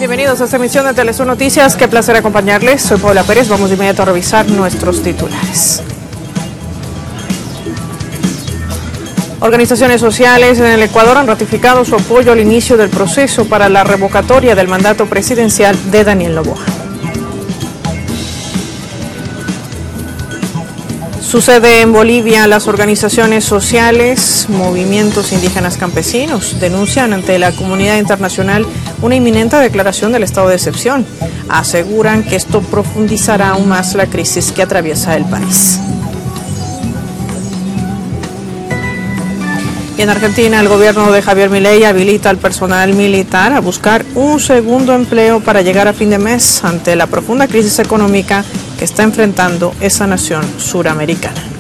Bienvenidos a esta emisión de Telesur Noticias. Qué placer acompañarles. Soy Paula Pérez. Vamos de inmediato a revisar nuestros titulares. Organizaciones sociales en el Ecuador han ratificado su apoyo al inicio del proceso para la revocatoria del mandato presidencial de Daniel Noboa. Sucede en Bolivia. Las organizaciones sociales, movimientos indígenas campesinos denuncian ante la comunidad internacional una inminente declaración del estado de excepción. Aseguran que esto profundizará aún más la crisis que atraviesa el país. Y en Argentina, el gobierno de Javier Milei habilita al personal militar a buscar un segundo empleo para llegar a fin de mes ante la profunda crisis económica que está enfrentando esa nación suramericana.